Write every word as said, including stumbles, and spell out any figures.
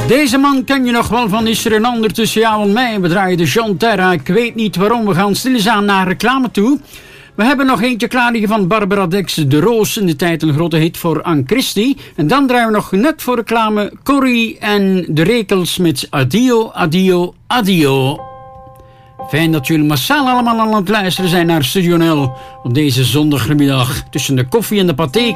Deze man ken je nog wel van Is er een ander tussen jou en mij? We draaien de John Terra. Ik weet niet waarom. We gaan stilizaan naar reclame toe. We hebben nog eentje klaar liggen van Barbara Dex, De Roos. In de tijd een grote hit voor Ann Christie. En dan draaien we nog net voor reclame Corrie en de Rekels met Adio, Adio, Adio. Fijn dat jullie massaal allemaal aan het luisteren zijn naar Studio Nel op deze zondagmiddag tussen de koffie en de paté.